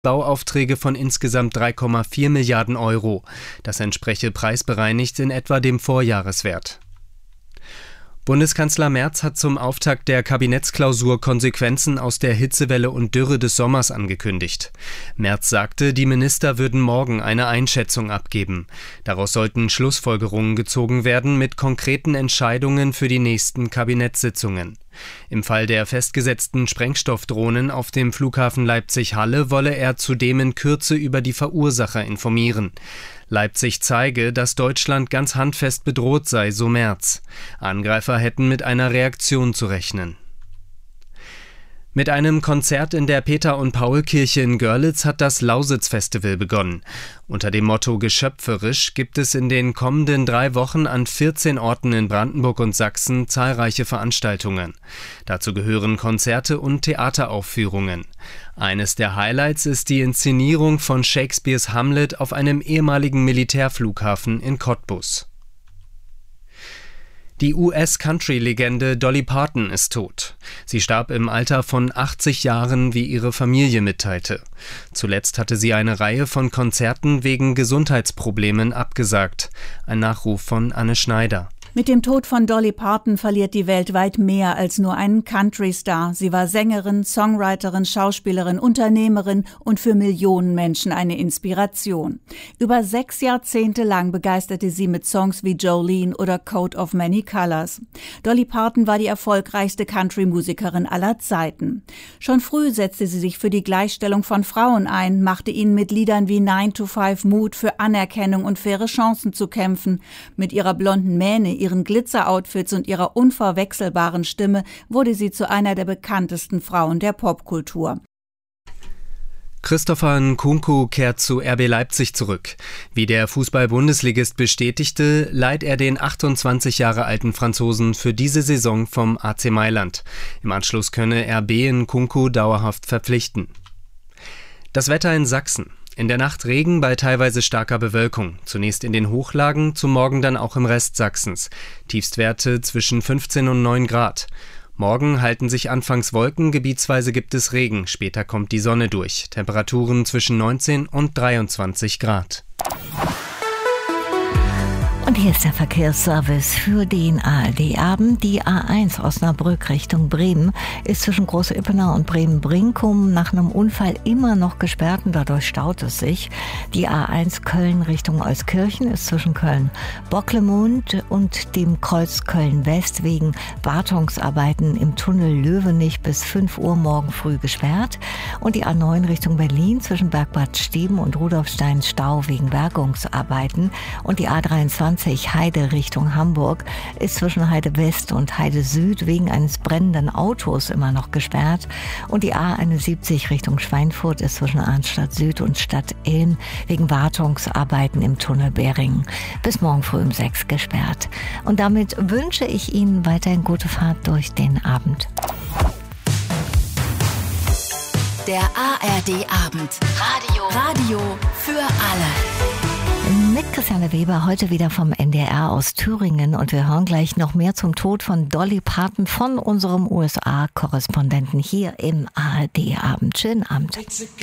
Bauaufträge von insgesamt 3,4 Milliarden Euro. Das entspreche preisbereinigt in etwa dem Vorjahreswert. Bundeskanzler Merz hat zum Auftakt der Kabinettsklausur Konsequenzen aus der Hitzewelle und Dürre des Sommers angekündigt. Merz sagte, die Minister würden morgen eine Einschätzung abgeben. Daraus sollten Schlussfolgerungen gezogen werden mit konkreten Entscheidungen für die nächsten Kabinettssitzungen. Im Fall der festgesetzten Sprengstoffdrohnen auf dem Flughafen Leipzig-Halle wolle er zudem in Kürze über die Verursacher informieren. Leipzig zeige, dass Deutschland ganz handfest bedroht sei, so Merz. Angreifer hätten mit einer Reaktion zu rechnen. Mit einem Konzert in der Peter-und-Paul-Kirche in Görlitz hat das Lausitz-Festival begonnen. Unter dem Motto Geschöpferisch gibt es in den kommenden 3 Wochen an 14 Orten in Brandenburg und Sachsen zahlreiche Veranstaltungen. Dazu gehören Konzerte und Theateraufführungen. Eines der Highlights ist die Inszenierung von Shakespeares Hamlet auf einem ehemaligen Militärflughafen in Cottbus. Die US-Country-Legende Dolly Parton ist tot. Sie starb im Alter von 80 Jahren, wie ihre Familie mitteilte. Zuletzt hatte sie eine Reihe von Konzerten wegen Gesundheitsproblemen abgesagt. Ein Nachruf von Anne Schneider. Mit dem Tod von Dolly Parton verliert die Welt weit mehr als nur einen Country-Star. Sie war Sängerin, Songwriterin, Schauspielerin, Unternehmerin und für Millionen Menschen eine Inspiration. Über 6 Jahrzehnte lang begeisterte sie mit Songs wie Jolene oder Coat of Many Colors. Dolly Parton war die erfolgreichste Country-Musikerin aller Zeiten. Schon früh setzte sie sich für die Gleichstellung von Frauen ein, machte ihnen mit Liedern wie 9 to 5 Mut, für Anerkennung und faire Chancen zu kämpfen. Mit ihrer blonden Mähne, ihren Glitzer-Outfits und ihrer unverwechselbaren Stimme wurde sie zu einer der bekanntesten Frauen der Popkultur. Christopher Nkunku kehrt zu RB Leipzig zurück. Wie der Fußball-Bundesligist bestätigte, leiht er den 28 Jahre alten Franzosen für diese Saison vom AC Mailand. Im Anschluss könne RB Nkunku dauerhaft verpflichten. Das Wetter in Sachsen. In der Nacht Regen bei teilweise starker Bewölkung. Zunächst in den Hochlagen, zum Morgen dann auch im Rest Sachsens. Tiefstwerte zwischen 15 und 9 Grad. Morgen halten sich anfangs Wolken, gebietsweise gibt es Regen. Später kommt die Sonne durch. Temperaturen zwischen 19 und 23 Grad. Und hier ist der Verkehrsservice für den ARD-Abend. Die A1 Osnabrück Richtung Bremen ist zwischen Großippenau und Bremen-Brinkum nach einem Unfall immer noch gesperrt und dadurch staut es sich. Die A1 Köln Richtung Euskirchen ist zwischen Köln-Bocklemund und dem Kreuz Köln-West wegen Wartungsarbeiten im Tunnel Löwenich bis 5 Uhr morgen früh gesperrt. Und die A9 Richtung Berlin zwischen Bergbad Steben und Rudolfstein Stau wegen Bergungsarbeiten. Und die A23 Heide Richtung Hamburg ist zwischen Heide West und Heide Süd wegen eines brennenden Autos immer noch gesperrt. Und die A71 Richtung Schweinfurt ist zwischen Arnstadt Süd und Stadt Ilm wegen Wartungsarbeiten im Tunnel Beringen bis morgen früh um 6 gesperrt. Und damit wünsche ich Ihnen weiterhin gute Fahrt durch den Abend. Der ARD-Abend. Radio für alle. Mit Christiane Weber heute wieder vom NDR aus Thüringen und wir hören gleich noch mehr zum Tod von Dolly Parton von unserem USA-Korrespondenten hier im ARD-Abend. Schönen Abend.